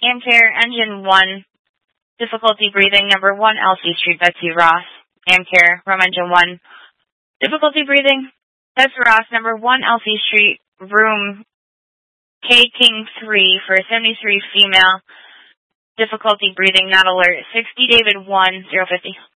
Amcare, engine 1, difficulty breathing, number 1, Elsie Street, Betsy Ross. Amcare, room engine 1, difficulty breathing, Betsy Ross, number 1, Elsie Street, room K King 3 for a 73 female, difficulty breathing, not alert, 60 David 1, 050.